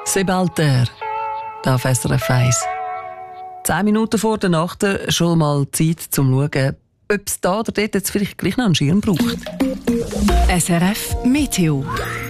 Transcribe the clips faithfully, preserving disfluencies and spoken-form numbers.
Sebalter, da auf S R F eins. Zehn Minuten vor der Nacht schon mal Zeit, um zu schauen, ob es da oder dort jetzt vielleicht gleich noch einen Schirm braucht. S R F Meteo.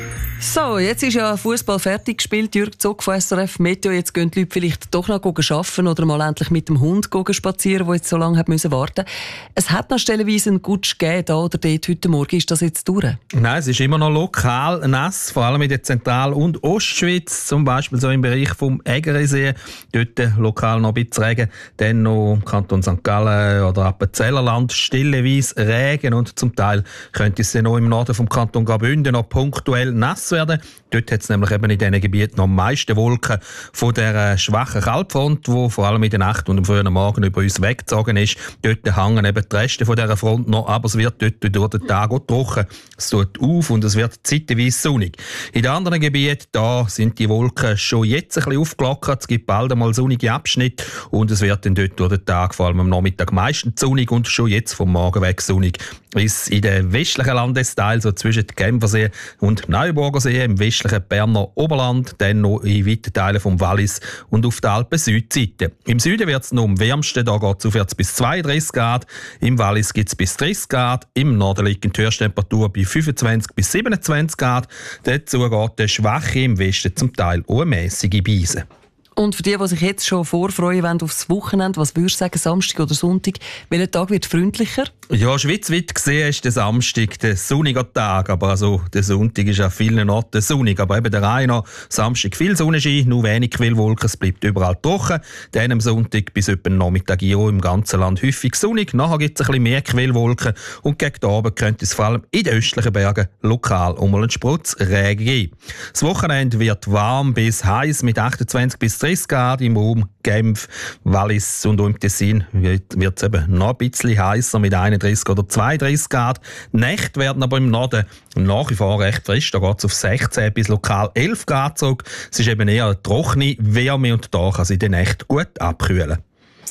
So, jetzt ist ja Fußball fertig gespielt. Jürg Zock von S R F Meteo. Jetzt gehen die Leute vielleicht doch noch arbeiten oder mal endlich mit dem Hund spazieren, der jetzt so lange hat müssen warten. Es hat noch stellenweise einen Gutsch gegeben, da oder dort heute Morgen. Ist das jetzt durch? Nein, es ist immer noch lokal nass, vor allem in der Zentral- und Ostschweiz, zum Beispiel so im Bereich vom Ägeresee. Dort lokal noch ein bisschen Regen. Dann noch im Kanton Sankt Gallen oder Appenzellerland stilleweise Regen und zum Teil könnte es dann noch im Norden vom Kanton Graubünden noch punktuell nass werden. Dort hat es nämlich eben in diesen Gebieten noch am meisten Wolken von der schwachen Kaltfront, die vor allem in der Nacht und am frühen Morgen über uns weggezogen ist. Dort hängen eben die Reste von dieser Front noch, aber es wird dort durch den Tag auch trocken. Es tut auf und es wird zeitweise sonnig. In den anderen Gebieten da sind die Wolken schon jetzt ein bisschen aufgelockert. Es gibt bald einmal sonnige Abschnitte und es wird dann dort durch den Tag, vor allem am Nachmittag, meistens sonnig und schon jetzt vom Morgen weg sonnig. Bis in den westlichen Landesteil, so zwischen Genfersee und Neuburger See, im westlichen Berner Oberland, dann noch in weiten Teilen vom Wallis und auf der Alpen-Südseite. Im Süden wird es noch am wärmsten, da geht es aufwärts bis zweiunddreißig Grad, im Wallis gibt es bis dreißig Grad, im Norden liegt die Höchsttemperatur bei fünfundzwanzig bis siebenundzwanzig Grad, dazu geht der schwache, im Westen zum Teil auch eine mässige Beise. Und für die, die sich jetzt schon vorfreuen wollen aufs Wochenende, was würdest du sagen, Samstag oder Sonntag, welcher Tag wird freundlicher? Ja, schweizweit gesehen ist der Samstag der sonnige Tag, aber also der Sonntag ist an vielen Orten sonnig. Aber eben der Rhein Samstag viel Sonnenschein, nur wenig Quellwolken, es bleibt überall trocken. Dann am Sonntag bis etwa Nachmittag ja im ganzen Land häufig sonnig. Nachher gibt es ein bisschen mehr Quellwolken und gegen den Abend könnte es vor allem in den östlichen Bergen lokal um einen Sprutz Regen geben. Das Wochenende wird warm bis heiß mit achtundzwanzig bis dreißig Grad im Raum Genf, Wallis und im Tessin wird es eben noch ein bisschen heißer mit einunddreißig oder zweiunddreißig Grad. Die Nächte werden aber im Norden nach wie vor recht frisch. Da geht es auf sechzehn bis lokal elf Grad zurück. Es ist eben eher eine trockene Wärme und da kann es in der Nacht gut abkühlen.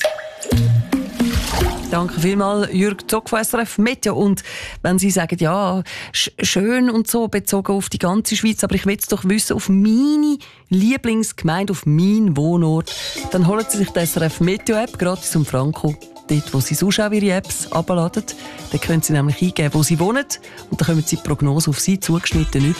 Danke vielmals, Jürg Zock von S R F Meteo. Und wenn Sie sagen, ja, sch- schön und so, bezogen auf die ganze Schweiz, aber ich will es doch wissen, auf meine Lieblingsgemeinde, auf meinen Wohnort, dann holen Sie sich die S R F Meteo-App gratis um Franco. Dort, wo Sie sonst auch Ihre Apps abladen. Dann können Sie nämlich eingeben, wo Sie wohnen. Und dann kommen Sie die Prognose auf Sie zugeschnitten über.